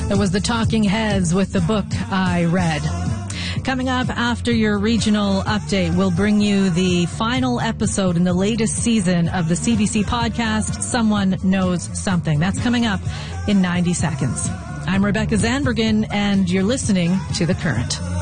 That was the Talking Heads with the book I read. Coming up after your regional update, we'll bring you the final episode in the latest season of the CBC podcast, Someone Knows Something. That's coming up in 90 seconds. I'm Rebecca Zandbergen, and you're listening to The Current.